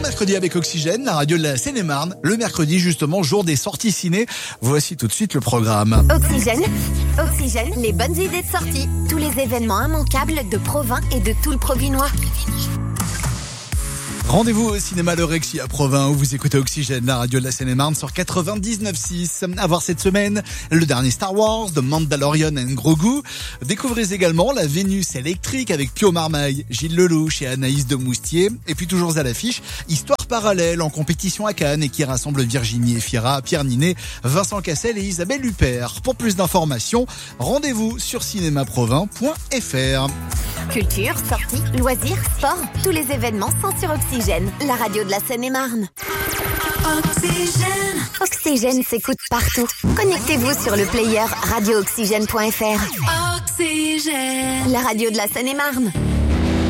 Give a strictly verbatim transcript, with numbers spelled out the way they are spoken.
mercredi avec Oxygène, la radio de la Seine-et-Marne. Le mercredi, justement, jour des sorties ciné. Voici tout de suite le programme. Oxygène, Oxygène, les bonnes idées de sortie. Tous les événements immanquables de Provins et de tout le Provinois. Rendez-vous au cinéma Le Rexy à Provins où vous écoutez Oxygène, la radio de la Seine-et-Marne sur quatre-vingt-dix-neuf virgule six. À voir cette semaine, le dernier Star Wars, The Mandalorian and Grogu. Découvrez également la Vénus électrique avec Pio Marmaille, Gilles Lelouch et Anaïs de Moustier. Et puis toujours à l'affiche, Histoire parallèle en compétition à Cannes et qui rassemble Virginie Efira, Pierre Ninet, Vincent Cassel et Isabelle Huppert. Pour plus d'informations, rendez-vous sur cinéma provins point f r. Culture, sorties, loisirs, sport, tous les événements sont sur Oxygène, la radio de la Seine-et-Marne. Oxygène. Oxygène s'écoute partout. Connectez-vous sur le player radio oxygène point f r. Oxygène. La radio de la Seine-et-Marne.